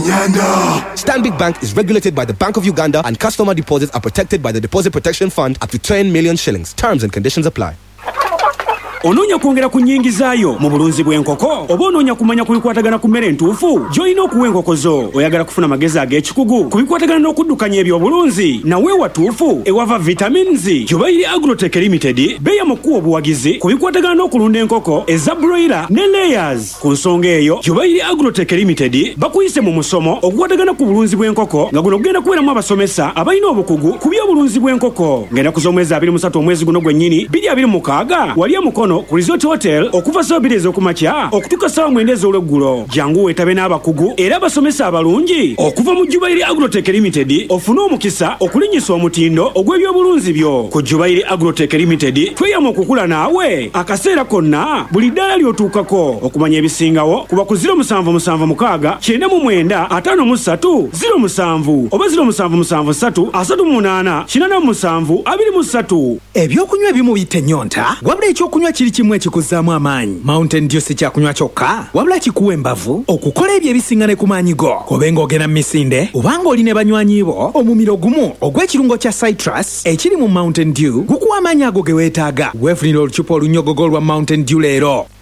Nyanda. Stanbic Bank is regulated by the Bank of Uganda and customer deposits are protected by the Deposit Protection Fund up to 10 million shillings. Terms and conditions apply. Onoonya kwongera ku nnyingizaayo mu bulunzi bw'enkoko oba onoonya kumanya ku bikwatagana ku mmere entuufu gy'olina okuwa enkoko zo oyagala kufuna magezi ag'ekikugu ku bikwatagana n'okuddukanya ebyobulunzi nawe watuufu ewava vitamins Jubairi Agrotech Limited beeya mu kuwa obuwagizi ku bikwatagana n'okulunda enkoko eza broiler ne layers. Ku nsonga eyo Jubairi Agrotech Limited bakuyise mu musomo okukwatagana ku bulunzi bw'enkoko nga guno gugenda kubeeramu abasomesa abalina obukugu ku by'obulunzi bw'enkoko ng'ennaku z'omwezi 23 omwezi guno gwennyini 2026 wali emukono ku Resort Hotel okuva saa 2 ez'okumakya okutuuka saa 9 ez'olweggulo. Jangu weetabe n'abakugu era abasomesa abalungi okuva mu Jubairi Agrotech Limited ofune omukisa okulinnyisa omutindo ogw'ebyobulunzi byo. Ku Jubairi Agrotech Limited tweyamu okukula naawe akaseera konna buli ddaala ly'otuukako. Okumanya ebisingawo kuba ku 0776 99 53 07 oba 0773 38 87 23. Ebyokunywa ebimu biyita ennyonta wabula ekyokunywa kiri kimu ekikuzzaamu amaanyi. Mountain Dew si kyakunywa kyokka wabula kikuwa embavu okukola ebyo ebisinga ne ku maanyi go. Kobe ng'ogenda mu misinde obanga oli ne banywanyi bo omumiro gumu ogw'ekirungo kya citrus ekiri mu Mountain Dew gukuwa amaanyi ago ge weetaaga. Weefunira olucupa olunyogogo lwa Mountain Dew leero.